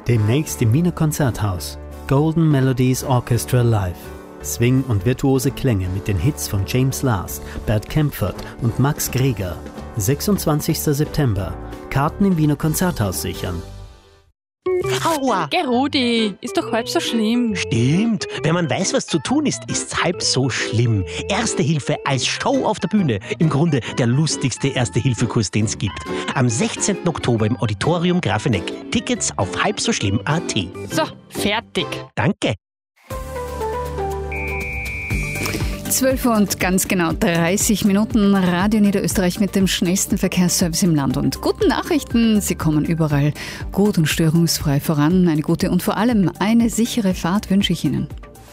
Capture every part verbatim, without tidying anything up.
Demnächst im Wiener Konzerthaus. Golden Melodies Orchestra Live. Swing und virtuose Klänge mit den Hits von James Last, Bert Kaempfert und Max Greger. sechsundzwanzigster September. Karten im Wiener Konzerthaus sichern. Aua! Geh, Rudi, ist doch halb so schlimm. Stimmt. Wenn man weiß, was zu tun ist, ist's halb so schlimm. Erste Hilfe als Show auf der Bühne. Im Grunde der lustigste Erste-Hilfe-Kurs, den es gibt. Am sechzehnten Oktober im Auditorium Grafeneck. Tickets auf halbsoschlimm punkt a t. So, fertig. Danke. zwölf Uhr und ganz genau dreißig Minuten. Radio Niederösterreich mit dem schnellsten Verkehrsservice im Land. Und guten Nachrichten, sie kommen überall gut und störungsfrei voran. Eine gute und vor allem eine sichere Fahrt wünsche ich Ihnen.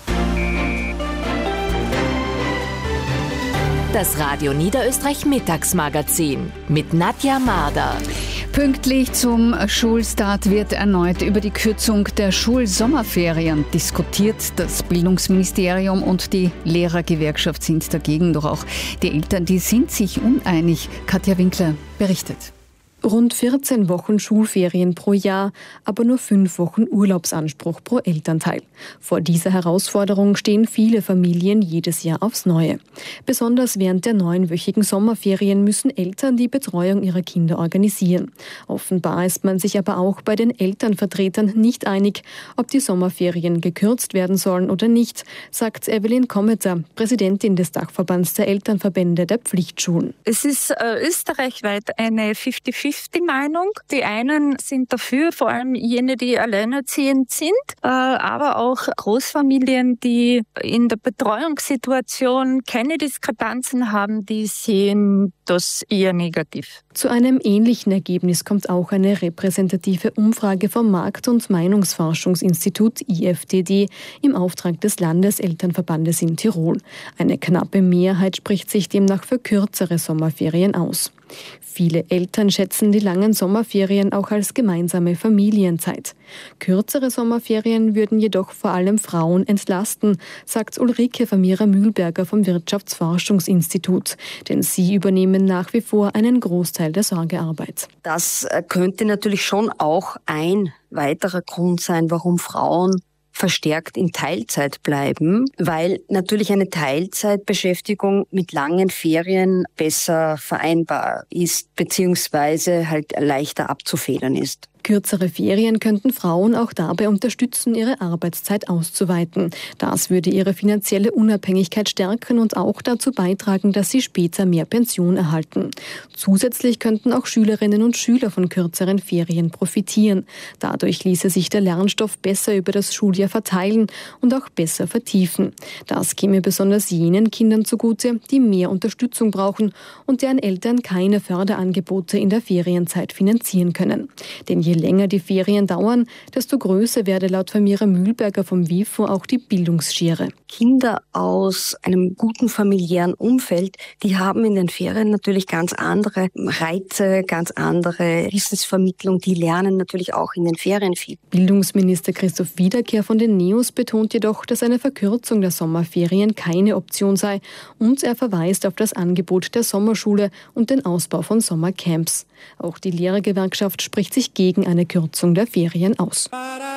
Das Radio Niederösterreich Mittagsmagazin mit Nadja Marder. Pünktlich zum Schulstart wird erneut über die Kürzung der Schulsommerferien diskutiert. Das Bildungsministerium und die Lehrergewerkschaft sind dagegen. Doch auch die Eltern, die sind sich uneinig. Katja Winkler berichtet. Rund vierzehn Wochen Schulferien pro Jahr, aber nur fünf Wochen Urlaubsanspruch pro Elternteil. Vor dieser Herausforderung stehen viele Familien jedes Jahr aufs Neue. Besonders während der neunwöchigen Sommerferien müssen Eltern die Betreuung ihrer Kinder organisieren. Offenbar ist man sich aber auch bei den Elternvertretern nicht einig, ob die Sommerferien gekürzt werden sollen oder nicht, sagt Evelyn Kommeter, Präsidentin des Dachverbands der Elternverbände der Pflichtschulen. Es ist äh, österreichweit eine fünfzig fünfzig Meinung. Die einen sind dafür, vor allem jene, die alleinerziehend sind, äh, aber auch Großfamilien, die in der Betreuungssituation keine Diskrepanzen haben, die sehen das eher negativ. Zu einem ähnlichen Ergebnis kommt auch eine repräsentative Umfrage vom Markt- und Meinungsforschungsinstitut I F D D im Auftrag des Landeselternverbandes in Tirol. Eine knappe Mehrheit spricht sich demnach für kürzere Sommerferien aus. Viele Eltern schätzen die langen Sommerferien auch als gemeinsame Familienzeit. Kürzere Sommerferien würden jedoch vor allem Frauen entlasten, sagt Ulrike Vermeer-Mühlberger vom Wirtschaftsforschungsinstitut. Denn sie übernehmen nach wie vor einen Großteil der Sorgearbeit. Das könnte natürlich schon auch ein weiterer Grund sein, warum Frauen verstärkt in Teilzeit bleiben, weil natürlich eine Teilzeitbeschäftigung mit langen Ferien besser vereinbar ist, beziehungsweise halt leichter abzufedern ist. Kürzere Ferien könnten Frauen auch dabei unterstützen, ihre Arbeitszeit auszuweiten. Das würde ihre finanzielle Unabhängigkeit stärken und auch dazu beitragen, dass sie später mehr Pension erhalten. Zusätzlich könnten auch Schülerinnen und Schüler von kürzeren Ferien profitieren. Dadurch ließe sich der Lernstoff besser über das Schuljahr verteilen und auch besser vertiefen. Das käme besonders jenen Kindern zugute, die mehr Unterstützung brauchen und deren Eltern keine Förderangebote in der Ferienzeit finanzieren können. Denn je länger die Ferien dauern, desto größer werde laut Vermeer-Mühlberger vom W I F O auch die Bildungsschere. Kinder aus einem guten familiären Umfeld, die haben in den Ferien natürlich ganz andere Reize, ganz andere Wissensvermittlung. Die lernen natürlich auch in den Ferien viel. Bildungsminister Christoph Wiederkehr von den NEOS betont jedoch, dass eine Verkürzung der Sommerferien keine Option sei und er verweist auf das Angebot der Sommerschule und den Ausbau von Sommercamps. Auch die Lehrergewerkschaft spricht sich gegen eine Kürzung der Ferien aus.